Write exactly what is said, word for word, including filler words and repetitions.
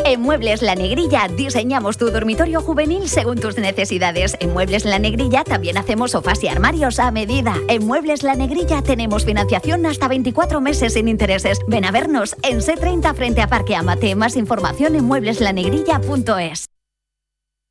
En Muebles La Negrilla diseñamos tu dormitorio juvenil según tus necesidades. En Muebles La Negrilla también hacemos sofás y armarios a medida. En Muebles La Negrilla tenemos financiación hasta veinticuatro meses sin intereses. Ven a vernos en C treinta frente a Parque Amate. Más información en muebleslanegrilla punto es.